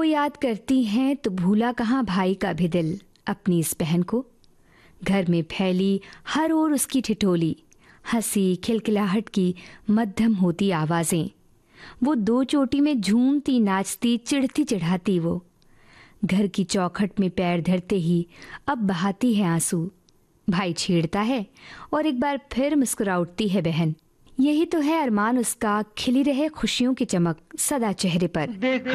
वो याद करती हैं तो भूला कहाँ भाई का भी दिल अपनी इस बहन को। घर में फैली हर ओर उसकी ठिठोली, हंसी खिलखिलाहट की मध्यम होती आवाजें। वो दो चोटी में झूमती नाचती चिढ़ती चिढ़ाती वो। घर की चौखट में पैर धरते ही अब बहाती है आंसू। भाई छेड़ता है और एक बार फिर मुस्कुरा उठती है बहन। यही तो है अरमान उसका, खिली रहे खुशियों की चमक सदा चेहरे पर।